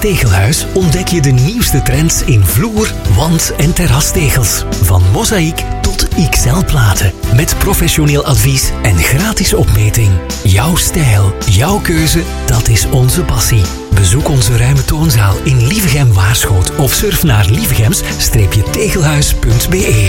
Tegelhuis ontdek je de nieuwste trends in vloer, wand- en terrastegels. Van mozaïek tot XL-platen. Met professioneel advies en gratis opmeting. Jouw stijl, jouw keuze, dat is onze passie. Bezoek onze ruime toonzaal in Lievegem-Waarschoot of surf naar lievegems-tegelhuis.be.